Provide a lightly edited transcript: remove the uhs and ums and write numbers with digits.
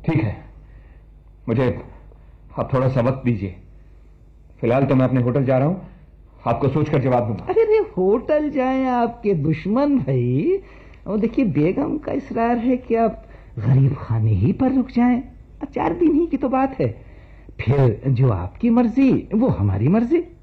ठीक है, मुझे आप थोड़ा सा वक्त दीजिए। फिलहाल तो मैं अपने होटल जा रहा हूं, आपको सोचकर जवाब दूंगा। अरे होटल जाएं आपके दुश्मन भाई। और देखिए, बेगम का इसरार है कि आप गरीब खाने ही पर रुक जाएं। 4 दिन ही की तो बात है, फिर जो आपकी मर्जी वो हमारी मर्जी।